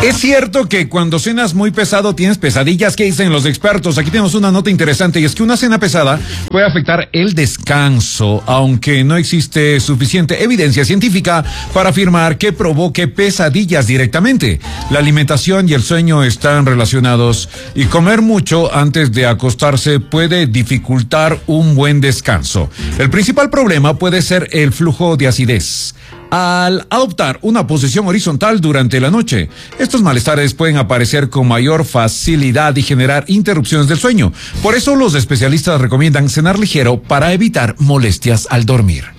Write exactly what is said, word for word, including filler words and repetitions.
Es cierto que cuando cenas muy pesado tienes pesadillas. ¿Qué dicen los expertos? Aquí tenemos una nota interesante y es que una cena pesada puede afectar el descanso, aunque no existe suficiente evidencia científica para afirmar que provoque pesadillas directamente. La alimentación y el sueño están relacionados y comer mucho antes de acostarse puede dificultar un buen descanso. El principal problema puede ser el flujo de acidez al adoptar una posición horizontal durante la noche. Estos malestares pueden aparecer con mayor facilidad y generar interrupciones del sueño. Por eso los especialistas recomiendan cenar ligero para evitar molestias al dormir.